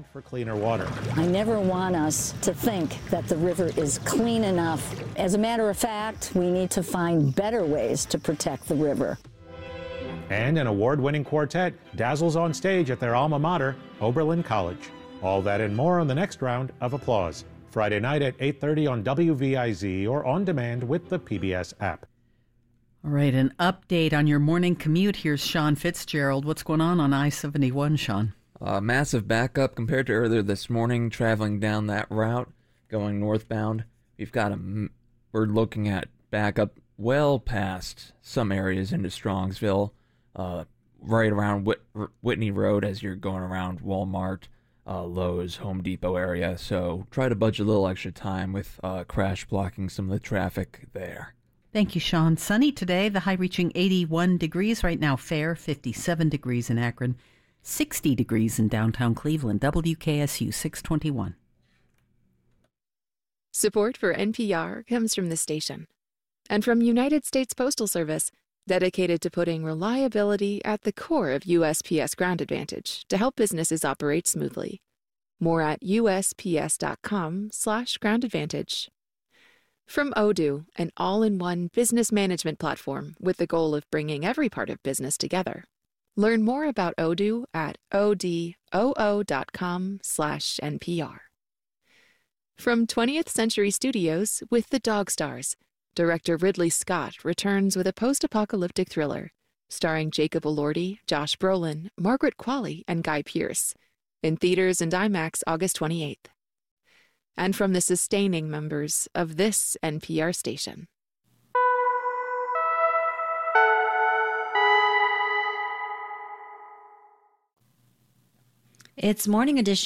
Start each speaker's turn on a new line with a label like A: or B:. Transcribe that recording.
A: for cleaner water.
B: I never want us to think that the river is clean enough. As a matter of fact, we need to find better ways to protect the river.
A: And an award-winning quartet dazzles on stage at their alma mater, Oberlin College. All that and more on the next round of Applause. Friday night at 8:30 on WVIZ or on demand with the PBS app.
C: All right, an update on your morning commute. Here's Sean Fitzgerald. What's going on I-71, Sean?
D: Massive backup compared to earlier this morning, traveling down that route, going northbound. We're looking at backup well past some areas into Strongsville, right around Whitney Road as you're going around Walmart, Lowe's, Home Depot area. So try to budget a little extra time with crash blocking some of the traffic there.
C: Thank you, Sean. Sunny today, the high reaching 81 degrees. Right now, fair, 57 degrees in Akron, 60 degrees in downtown Cleveland. WKSU 621.
E: Support for NPR comes from the station and from United States Postal Service, dedicated to putting reliability at the core of USPS Ground Advantage to help businesses operate smoothly. More at USPS.com/Ground Advantage. From Odoo, an all-in-one business management platform with the goal of bringing every part of business together. Learn more about Odoo at odoo.com/NPR. From 20th Century Studios with The Dog Stars, director Ridley Scott returns with a post-apocalyptic thriller starring Jacob Elordi, Josh Brolin, Margaret Qualley, and Guy Pearce. In theaters and IMAX August 28th. And from the sustaining members of this NPR station.
F: It's Morning Edition.